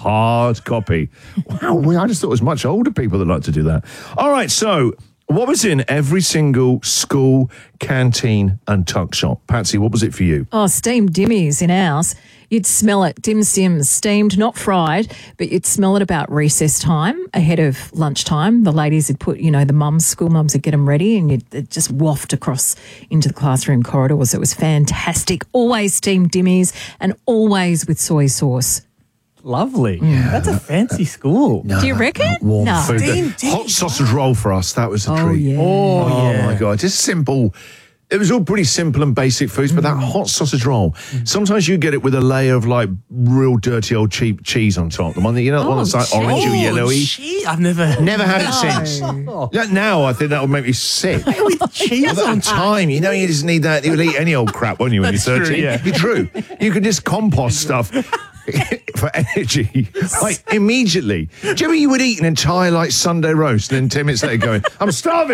hard copy. Wow, I just thought it was much older people that like to do that. All right, so what was in every single school canteen and tuck shop? Patsy, what was it for you? Oh, steamed dimmies in ours. You'd smell it, dim sims, steamed, not fried, but you'd smell it about recess time, ahead of lunchtime. The ladies would put, the school mums would get them ready, and you'd just waft across into the classroom corridors. It was fantastic. Always steamed dimmies and always with soy sauce. Lovely. Yeah. That's a fancy school. Do you reckon? Warm No. food. Hot sausage roll for us, that was a treat. Yeah. Oh, my God. Just simple. It was all pretty simple and basic foods, but that hot sausage roll, sometimes you get it with a layer of like real dirty old cheap cheese on top. The one that, the one that's like orange or yellowy. I've never had it since. Now I think that would make me sick. with cheese on time. You just need that. You'll eat any old crap, won't you, when you're 13? True, yeah. You're true. You can just compost stuff. For energy, like immediately. Do you remember you would eat an entire Sunday roast and then 10 minutes later going, I'm starving,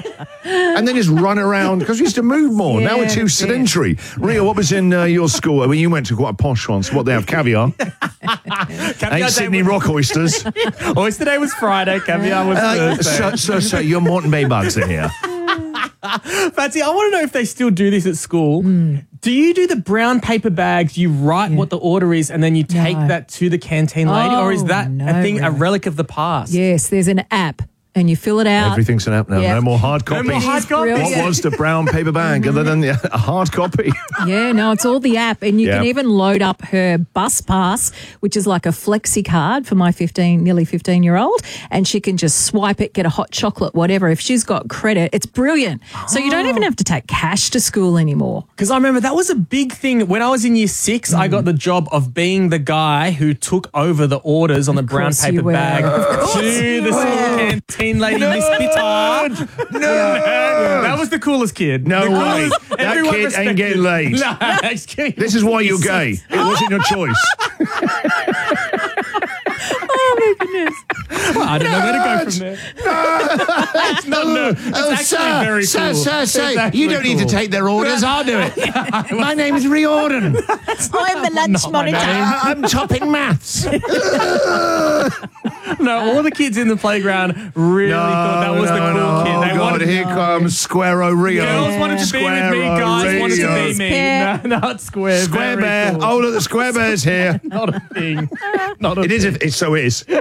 and then just run around because we used to move more. Now we're too sedentary. Ria, what was in your school? I mean, you went to quite a posh one. So what they have? Caviar. Ain't Sydney rock oysters. Oyster Day was Friday. Caviar was Thursday. So your Moreton Bay bugs are here. Patsy, I want to know if they still do this at school. Do you do the brown paper bags, you write what the order is, and then you take that to the canteen lady? Or is that a relic of a past? Yes, there's an app. And you fill it out. Everything's an app now. Yeah. No more hard copies. No more hard copies. What was the brown paper bag other than a hard copy? Yeah, no, it's all the app. And you can even load up her bus pass, which is like a flexi card for my nearly 15-year-old. And she can just swipe it, get a hot chocolate, whatever. If she's got credit, it's brilliant. So you don't even have to take cash to school anymore. Because I remember that was a big thing. When I was in year 6, I got the job of being the guy who took over the orders on the brown paper bag to the school canteen lady, Miss Bitter. No! That was the coolest kid. No way. That kid ain't getting laid. No, this is why you're gay. It wasn't your choice. Oh, my goodness. Well, I don't know where to go from there. It's actually very cool. Sir, you don't need to take their orders. I'll do it. My name's Riordan. I'm the lunch monitor. I'm topping maths. No, all the kids in the playground really thought that was the cool kid. Oh, God, here comes Square Rio. Girls wanted to be with me, guys wanted to be me. No, it's Square. Square very Bear. cool. Oh, look, the Square Bear's here. Not a thing. Not a It is. thing. So it is.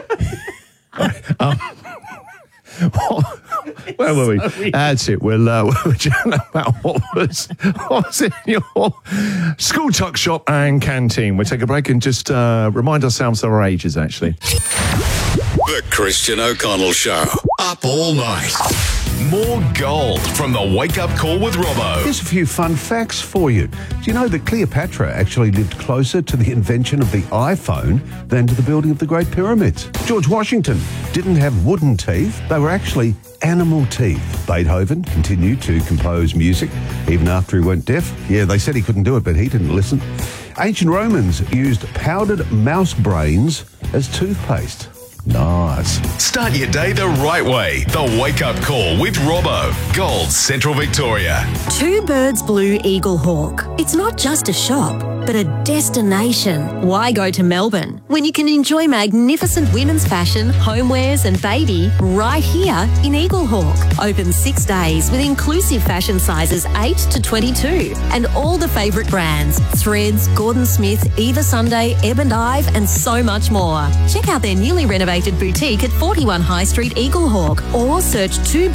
Where were we? That's it. We're chatting about what was in your school tuck shop and canteen. We'll take a break and just remind ourselves of our ages, actually. The Christian O'Connell Show. Up all night. More gold from the Wake Up Call with Robbo. Here's a few fun facts for you. Do you know that Cleopatra actually lived closer to the invention of the iPhone than to the building of the Great Pyramids? George Washington didn't have wooden teeth. They were actually animal teeth. Beethoven continued to compose music even after he went deaf. Yeah, they said he couldn't do it, but he didn't listen. Ancient Romans used powdered mouse brains as toothpaste. Nice. Start your day the right way. The Wake Up Call with Robbo. Gold, Central Victoria. Two Birds Blue Eagle Hawk. It's not just a shop, but a destination. Why go to Melbourne when you can enjoy magnificent women's fashion, homewares and baby right here in Eagle Hawk? Open 6 days with inclusive fashion sizes 8 to 22 and all the favourite brands, Threads, Gordon Smith, Eva Sunday, Ebb and Ive and so much more. Check out their newly renovated boutique at 41 High Street, Eagle Hawk, or search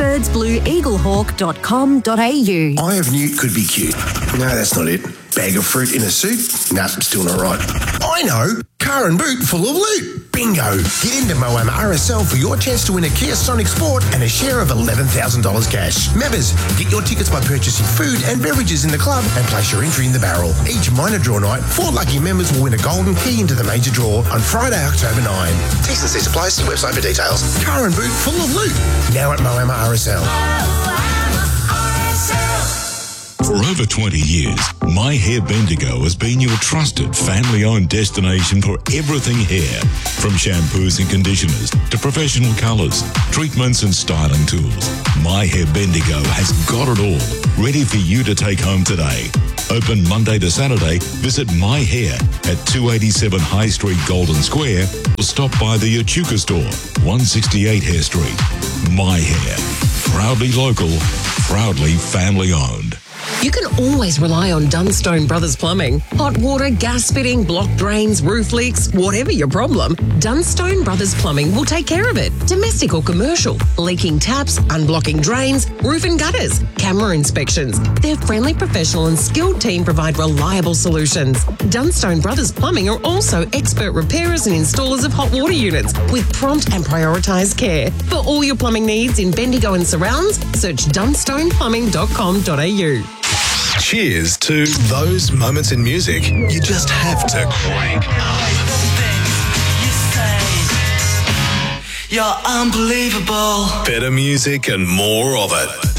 twobirdsblueeaglehawk.com.au. Eye of Newt could be cute. No, that's not it. Bag of fruit in a suit? Nah, still not right. I know! Car and boot full of loot. Bingo! Get into Moama RSL for your chance to win a Kia Sonic Sport and a share of $11,000 cash. Members, get your tickets by purchasing food and beverages in the club and place your entry in the barrel. Each minor draw night, 4 lucky members will win a golden key into the major draw on Friday, October 9. T's and C's applies to the website for details. Car and boot full of loot. Now at Moama RSL. For over 20 years, My Hair Bendigo has been your trusted family-owned destination for everything hair. From shampoos and conditioners to professional colours, treatments and styling tools. My Hair Bendigo has got it all, ready for you to take home today. Open Monday to Saturday. Visit My Hair at 287 High Street, Golden Square, or stop by the Echuca store, 168 Hare Street. My Hair. Proudly local, proudly family owned. You can always rely on Dunstone Brothers Plumbing. Hot water, gas fitting, block drains, roof leaks, whatever your problem, Dunstone Brothers Plumbing will take care of it. Domestic or commercial, leaking taps, unblocking drains, roof and gutters, camera inspections. Their friendly, professional and skilled team provide reliable solutions. Dunstone Brothers Plumbing are also expert repairers and installers of hot water units with prompt and prioritised care. For all your plumbing needs in Bendigo and surrounds, search dunstoneplumbing.com.au. Cheers to those moments in music you just have to crank up. You're unbelievable. Better music and more of it.